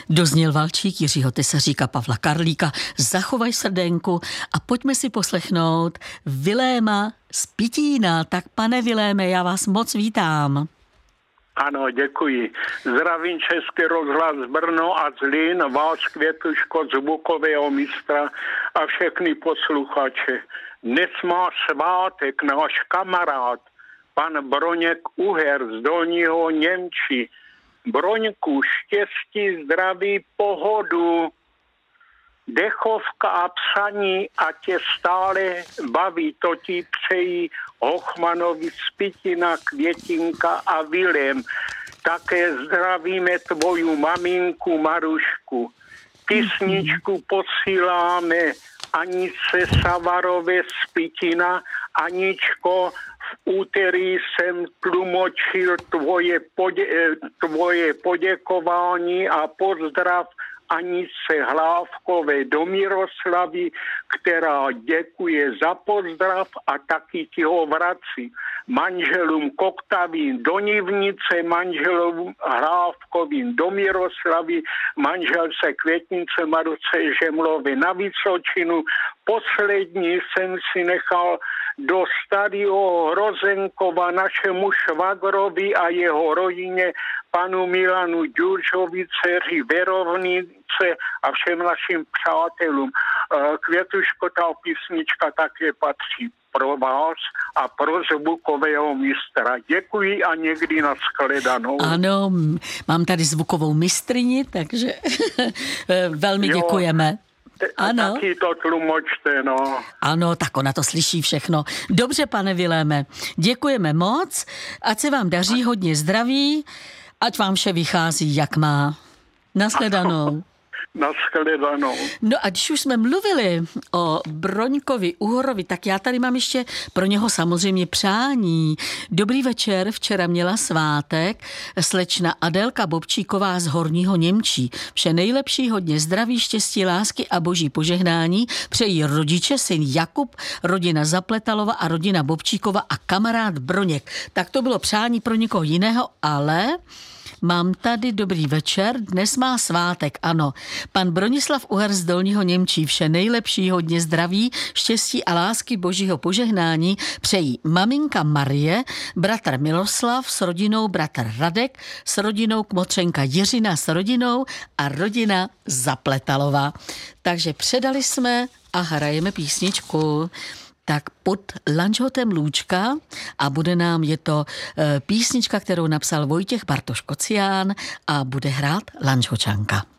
Dozněl valčík Jiřího Tesaříka, Pavla Karlíka, Zachovaj srdenku a pojďme si poslechnout Viléma z Pitína. Tak pane Viléme, já vás moc vítám. Ano, děkuji. Zdravím Český rozhlas Brno a Zlín, vás Květuško, zvukového mistra a všechny posluchače. Dnes má svátek náš kamarád, pan Broněk Uher z Dolního Němčí. Broňku, štěstí, zdraví, pohodu, dechovka a psaní a tě stále baví, to ti přejí Hochmanovi z Pitina, Květinka a Vilém. Také zdravíme tvoju maminku Marušku. Písničku posíláme Anice Savarové z Pitina. Aničko, v úterý jsem tlumočil tvoje poděkování a pozdrav Anice Hlávkové do Miroslavy, která děkuje za pozdrav a taky ti ho vrací. Manželům Koktavým do Nivnice, manželům Hlávkovým do Miroslavy, manželce Květnice Maruce Žemlové na Vysočinu. Poslední jsem si nechal do starého Hrozenkova našemu švagrovi a jeho rodině, panu Milanu Ďurčovi, dceři Verovnice a všem našim přátelům. Květuško, ta písnička také patří pro vás a pro zvukového mistra. Děkuji a někdy nashledanou. Ano, mám tady zvukovou mistryni, takže velmi děkujeme. Ano. Taky to tlumočte, no. Ano, tak ona to slyší všechno. Dobře, pane Viléme, děkujeme moc, ať se vám daří, hodně zdraví, ať vám vše vychází, jak má. Nashledanou. Nashledanou. No a když už jsme mluvili o Broňkovi Uhorovi, tak já tady mám ještě pro něho samozřejmě přání. Dobrý večer, včera měla svátek slečna Adélka Bobčíková z Horního Němčí. Vše nejlepší, hodně zdraví, štěstí, lásky a boží požehnání přejí rodiče, syn Jakub, rodina Zapletalova a rodina Bobčíkova a kamarád Broněk. Tak to bylo přání pro někoho jiného, ale mám tady dobrý večer, dnes má svátek, ano. Pan Bronislav Uher z Dolního Němčí, vše nejlepší, hodně zdraví, štěstí a lásky božího požehnání přejí maminka Marie, bratr Miloslav s rodinou, bratr Radek s rodinou, kmotřenka Jiřina s rodinou a rodina Zapletalova. Takže předali jsme a hrajeme písničku. Tak pod Lanžhotem Lůčka a je to písnička, kterou napsal Vojtěch Bartoš Kocián a bude hrát Lanžhočanka.